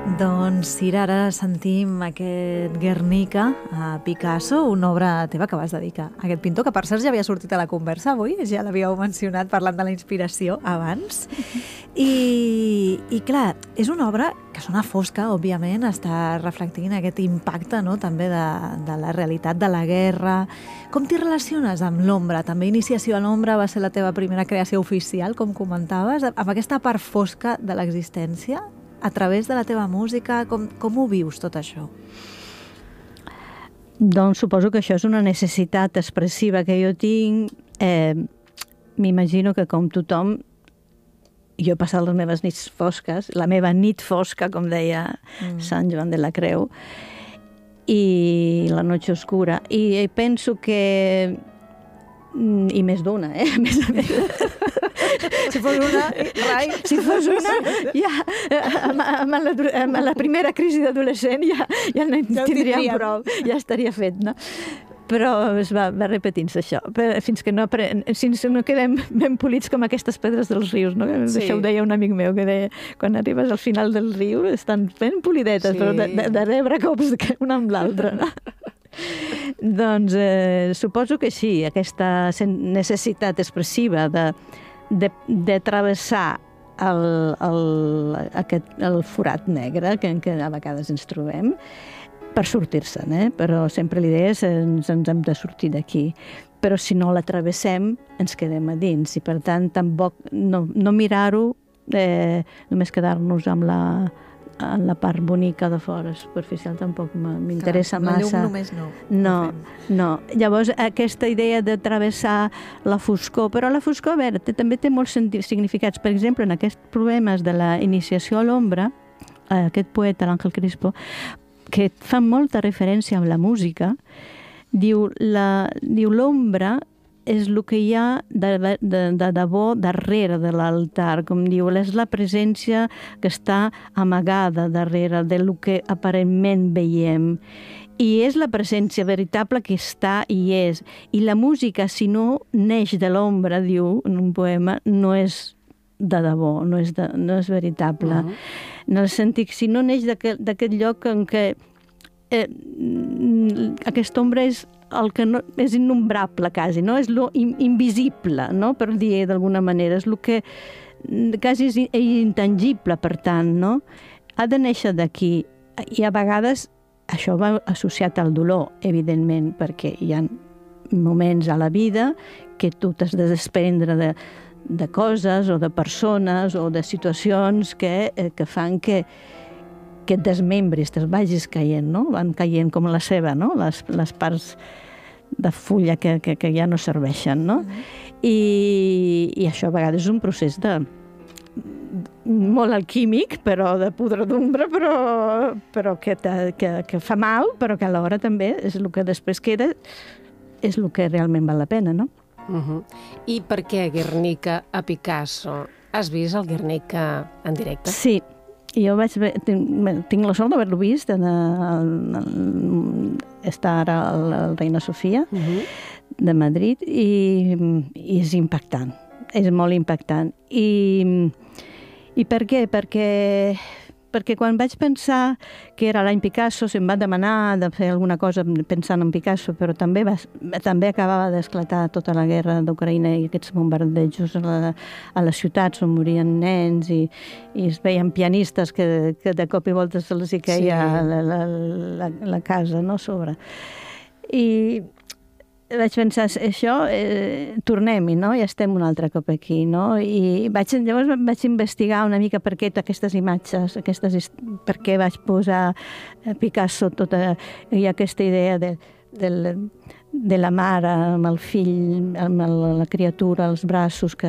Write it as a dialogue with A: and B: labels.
A: Doncs, Cira, ara sentim aquest Guernica a Picasso, una obra teva que vas dedicar a aquest pintor, que per cert ja havia sortit a la conversa avui, ja l'havíeu mencionat parlant de la inspiració abans. I clar, és una obra que sona fosca, òbviament, està reflectint aquest impacte, no?, també de la realitat de la guerra. Com t'hi relaciones amb l'ombra? També Iniciació a l'ombra va ser la teva primera creació oficial, com comentaves, amb aquesta part fosca de l'existència? A través de la teva música, com ho vius, tot això?
B: Doncs suposo que això és una necessitat expressiva que jo tinc. M'imagino que com tothom, jo he passat les meves nits fosques, la meva nit fosca, com deia Sant Joan de la Creu, i la noche oscura. I penso que... I més d'una, a més a més.
A: Si fos una, rai.
B: Si fos una, ja, amb la primera crisi d'adolescent ja tindríem prou, ja estaria fet, no? Però es va repetint-se això, fins que no quedem ben polits com aquestes pedres dels rius, no? Sí. Això ho deia un amic meu, que deia, quan arribes al final del riu estan ben polidetes, sí, però de rebre cops una amb l'altra, no? Doncs suposo que sí, aquesta necessitat expressiva de travessar el forat negre que a vegades ens trobem per sortir-se'n, però sempre l'idea és ens hem de sortir d'aquí. Però si no la travessem, ens quedem a dins i per tant tampoc no mirar-ho, només quedar-nos amb la part bonica de fora, superficial, tampoc m'interessa massa.
A: La llum només no.
B: No. Llavors, aquesta idea de travessar la foscor, però la foscor, a veure, també té molts significats. Per exemple, en aquests problemes de la iniciació a l'ombra, aquest poeta, l'Àngel Crispo, que fa molta referència amb la música, diu l'ombra és el que hi ha de debò darrere de l'altar, com diu, és la presència que està amagada darrere del que aparentment veiem. I és la presència veritable que està i és. I la música, si no neix de l'ombra, diu en un poema, no és de debò, no és veritable. En el sentit, si no neix d'aquest lloc en què aquesta ombra és el que no, és innombrable quasi, no? És lo invisible, no? Per dir d'alguna manera, és el que quasi és intangible, per tant, no? Ha de néixer d'aquí. I a vegades això va associat al dolor, evidentment, perquè hi ha moments a la vida que tu t'has de desprendre de coses o de persones o de situacions que fan que et desmembris, te'ls vagis caient, no? Van caient com la ceba, no? Les parts de fulla que ja no serveixen, no? I això a vegades és un procés molt alquímic, però de podredumbre, però que fa mal, però que alhora també és el que després queda, és el que realment val la pena, no?
C: I per què Guernica a Picasso? Has vist el Guernica en directe?
B: Sí. Jo tinc la sort d'haver-lo vist, està ara al Reina Sofia de Madrid i és impactant, és molt impactant. I per què? Perquè quan vaig pensar que era l'any Picasso, se'm va demanar de fer alguna cosa pensant en Picasso, però també acabava d'esclatar tota la guerra d'Ucraïna i aquests bombardejos a les ciutats on morien nens i es veien pianistes que de cop i volta se'ls hi queia la casa, no, a sobre. I vaig pensar, això, tornem-hi, no? Ja estem un altre cop aquí, no? I llavors vaig investigar una mica per què aquestes imatges, per què vaig posar Picasso i aquesta idea de la mare amb el fill, amb la criatura als braços, que